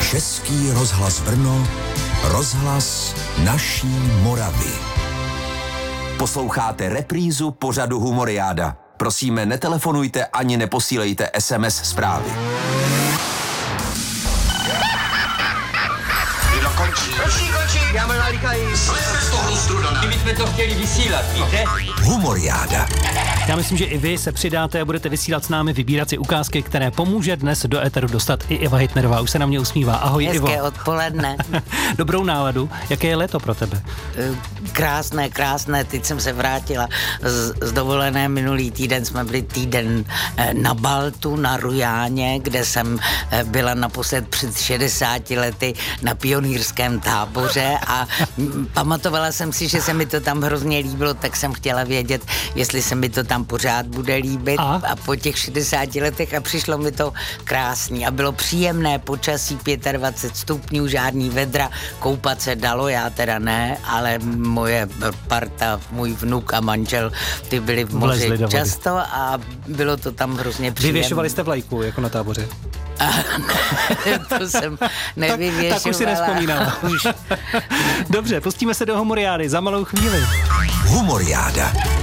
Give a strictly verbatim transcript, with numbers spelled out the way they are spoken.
Český rozhlas Brno, rozhlas naší Moravy. Posloucháte reprízu pořadu Humoriáda. Prosíme, netelefonujte ani neposílejte es em es zprávy. Kdo končí? Končí, končí. Já mám nalíkají. Slejme z toho strudana. My bychom to chtěli vysílat, víte? Humoriáda. Já myslím, že i vy se přidáte a budete vysílat s námi, vybírat si ukázky, které pomůže dnes do éteru dostat i Iva Hitnerová. Už se na mě usmívá. Ahoj, Hezké Ivo. Hezké odpoledne. Dobrou náladu. Jaké je léto pro tebe? Krásné, krásné. Teď jsem se vrátila z, z dovolené. Minulý týden jsme byli týden na Baltu, na Rujáně, kde jsem byla naposled před šedesáti lety na pionýrském táboře a pamatovala jsem si, že se mi to tam hrozně líbilo, tak jsem chtěla vědět, jestli se mi to tam pořád bude líbit a, a po těch šedesáti letech a přišlo mi to krásný a bylo příjemné počasí, dvacet pět stupňů, žádný vedra, koupat se dalo, já teda ne, ale moje parta, můj vnuk a manžel, ty byli v moři často a bylo to tam hrozně příjemné. Vyvěšovali jste vlajku, jako na táboře? To jsem nevyvěšovala. Tak, tak už si nevzpomínala. Dobře, pustíme se do Humoriády za malou chvíli. Humoriáda.